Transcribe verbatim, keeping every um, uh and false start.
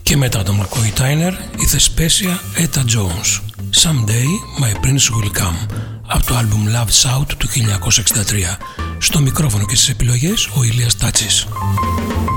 Και μετά τον McCoy Tyner, η Thespesia Etta Jones, Someday My Prince Will Come, από το άλμπουμ Love Shout του χίλια εννιακόσια εξήντα τρία. Στο μικρόφωνο και στις επιλογές ο Ηλίας Τάτσης.